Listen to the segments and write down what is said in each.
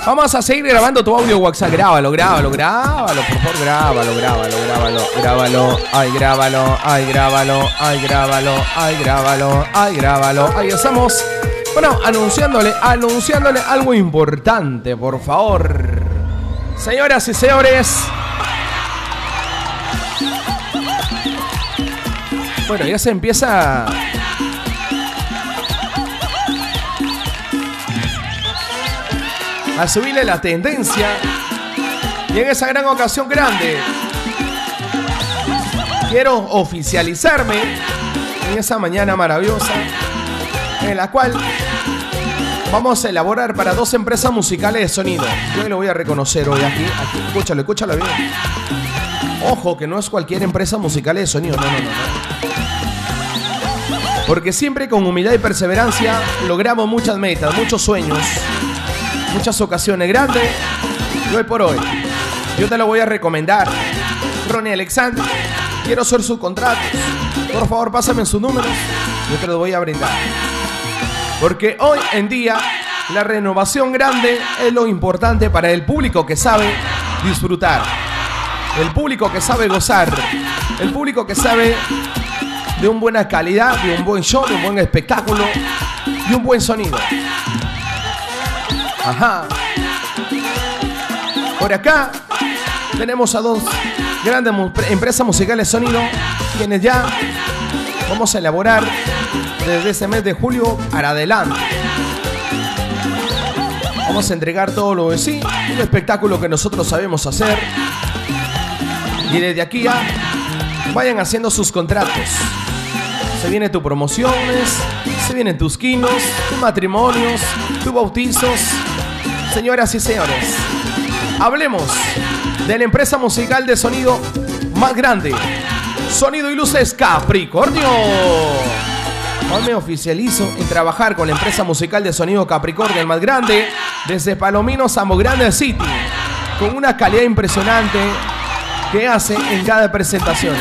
Vamos a seguir grabando tu audio WhatsApp. Grábalo, por favor, grábalo. Ay, grábalo. Ahí estamos. Bueno, anunciándole algo importante, por favor. Señoras y señores. Bueno, ya se empieza a subirle la tendencia. Y en esa gran ocasión grande quiero oficializarme en esa mañana maravillosa en la cual vamos a elaborar para 2 empresas musicales de sonido. Yo lo voy a reconocer hoy aquí. Escúchalo bien. Ojo, que no es cualquier empresa musical de sonido, no. Porque siempre con humildad y perseverancia logramos muchas metas, muchos sueños, muchas ocasiones grandes. Y hoy por hoy, yo te lo voy a recomendar. Ronnie Alexander, quiero hacer sus contratos. Por favor, pásame sus números. Yo te los voy a brindar. Porque hoy en día, la renovación grande es lo importante para el público que sabe disfrutar. El público que sabe gozar. El público que sabe de una buena calidad, de un buen show, de un buen espectáculo, de un buen sonido. Ajá. Por acá tenemos a 2 grandes empresas musicales de sonido, quienes ya vamos a elaborar desde este mes de julio para adelante. Vamos a entregar todo lo de sí, un espectáculo que nosotros sabemos hacer. Y desde aquí ya vayan haciendo sus contratos. Se vienen tus promociones, se vienen tus quinos, tus matrimonios, tus bautizos. Señoras y señores, hablemos de la empresa musical de sonido más grande. Sonido y Luces Capricornio. Hoy me oficializo en trabajar con la empresa musical de sonido Capricornio, el más grande, desde Palomino, Samo Grande City, con una calidad impresionante que hace en cada presentación.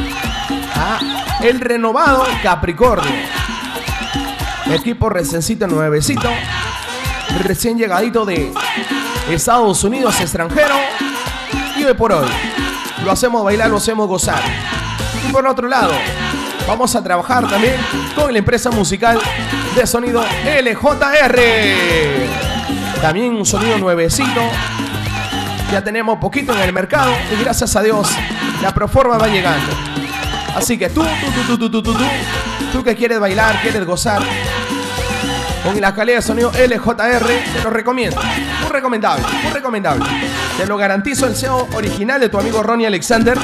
El renovado Capricornio. Equipo recencito nuevecito, recién llegadito de Estados Unidos, extranjero. Y hoy por hoy lo hacemos bailar, lo hacemos gozar. Y por otro lado, vamos a trabajar también con la empresa musical de sonido LJR. También un sonido nuevecito. Ya tenemos poquito en el mercado y gracias a Dios la proforma va llegando. Así que tú que quieres bailar, quieres gozar con la calidad de sonido LJR, te lo recomiendo. Muy recomendable. Te lo garantizo, el SEO original de tu amigo Ronnie Alexander,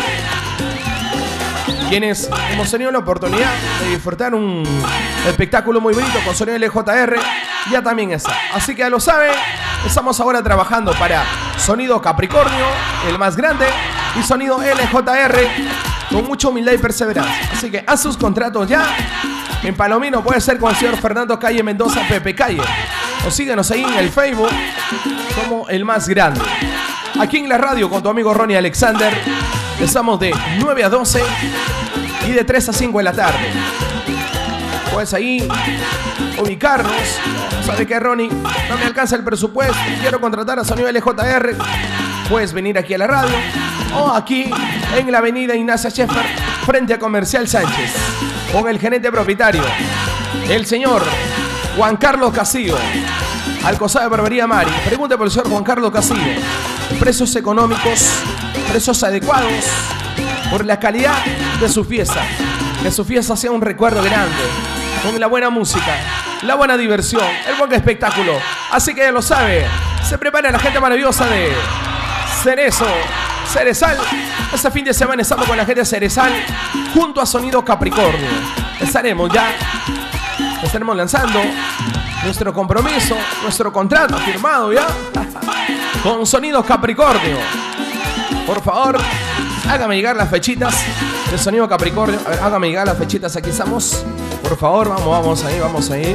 quienes hemos tenido la oportunidad de disfrutar un espectáculo muy bonito con sonido LJR, ya también está. Así que ya lo saben, estamos ahora trabajando para sonido Capricornio, el más grande, y sonido LJR, con mucha humildad y perseverancia. Así que haz sus contratos ya. En Palomino puede ser con el señor Fernando Calle Mendoza, Pepe Calle. O síguenos ahí en el Facebook como el más grande. Aquí en la radio con tu amigo Ronnie Alexander. Estamos de 9 a 12 y de 3 a 5 de la tarde. Puedes ahí ubicarnos. ¿Sabe qué, Ronnie? No me alcanza el presupuesto, quiero contratar a sonido LJR. Puedes venir aquí a la radio o aquí en la avenida Ignacia Scheffer, frente a Comercial Sánchez, con el gerente propietario, el señor Juan Carlos Casillo, Alcozada de Barbería Mari. Pregunte por el señor Juan Carlos Casillo. Precios económicos, precios adecuados, por la calidad de su fiesta. Que su fiesta sea un recuerdo grande, con la buena música, la buena diversión, el buen espectáculo. Así que ya lo sabe, se prepara la gente maravillosa de Cerezal. Este fin de semana estamos con la gente de Cerezal junto a Sonido Capricornio. Estaremos lanzando nuestro compromiso, nuestro contrato firmado ya con Sonido Capricornio. Por favor, hágame llegar las fechitas de Sonido Capricornio. A ver, hágame llegar las fechitas, aquí estamos. Por favor, vamos ahí.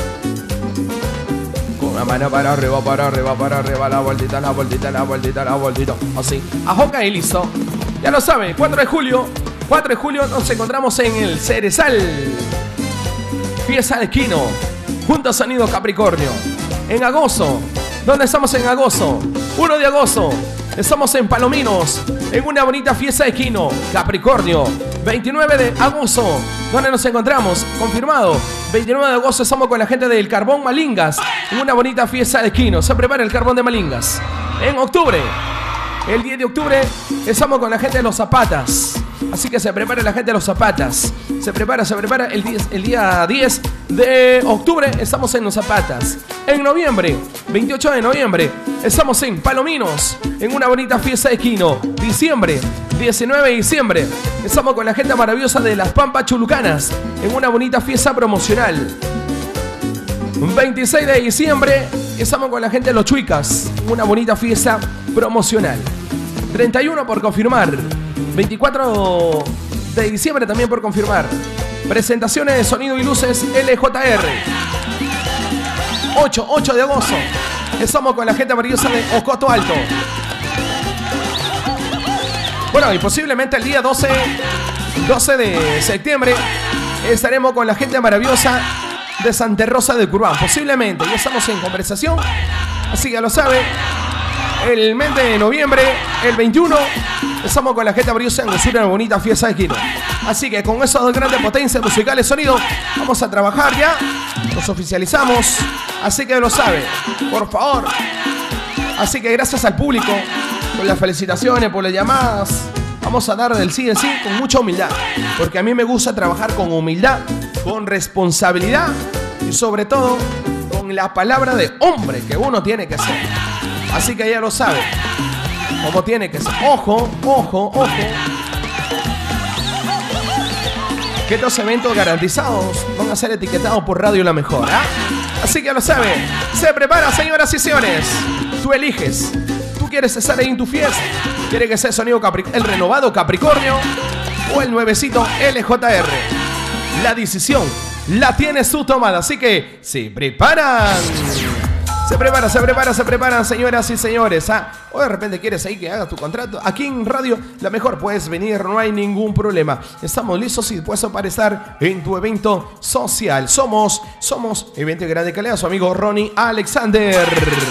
Con la mano para arriba, la vueltita. Así. Ajoca y listo. Ya lo sabe, 4 de julio nos encontramos en el Cerezal. Fiesta de Quino, junto a Sonido Capricornio. En agosto, ¿Dónde estamos en agosto? 1 de agosto. Estamos en Palominos, en una bonita fiesta de Quino, Capricornio. 29 de agosto. ¿Dónde nos encontramos? Confirmado. 29 de agosto estamos con la gente del Carbón Malingas, en una bonita fiesta de Quino. Se prepara el Carbón de Malingas. En octubre, el 10 de octubre, estamos con la gente de Los Zapatas. Así que se prepara la gente de Los Zapatas. Se prepara el día 10 de octubre estamos en Los Zapatas. En noviembre, 28 de noviembre, estamos en Palominos, en una bonita fiesta de Quino. Diciembre, 19 de diciembre, estamos con la gente maravillosa de Las Pampas Chulucanas, en una bonita fiesta promocional. 26 de diciembre, estamos con la gente de Los Chuicas, en una bonita fiesta promocional. 31 por confirmar. 24 de diciembre también por confirmar. Presentaciones de sonido y luces LJR. 8 de agosto. Estamos con la gente maravillosa de Ocoto Alto. Bueno, y posiblemente el día 12 de septiembre estaremos con la gente maravillosa de Santa Rosa de Curbán. Posiblemente, ya estamos en conversación. Así que ya lo sabe. El mes de noviembre, el 21, estamos con la gente maravillosa en una bonita fiesta de Quino. Así que con esas dos grandes potencias musicales sonido, vamos a trabajar ya. Nos oficializamos. Así que lo sabe, por favor. Así que gracias al público por las felicitaciones, por las llamadas. Vamos a dar del sí de sí con mucha humildad. Porque a mí me gusta trabajar con humildad, con responsabilidad y sobre todo con la palabra de hombre que uno tiene que ser. Así que ya lo sabe, como tiene que ser. Ojo, ojo, ojo. Que estos eventos garantizados van a ser etiquetados por Radio La Mejor, ¿ah? Así que ya lo sabe. Se prepara, señoras y señores. Tú eliges. Tú quieres estar ahí en tu fiesta. ¿Quieres que sea sonido el renovado Capricornio o el nuevecito LJR? La decisión la tienes tú tomada. Así que se preparan. Se preparan, señoras y señores. ¿Ah? O de repente quieres ahí que hagas tu contrato. Aquí en Radio La Mejor puedes venir, no hay ningún problema. Estamos listos y dispuestos para estar en tu evento social. Somos Evento Grande Calidad, su amigo Ronnie Alexander.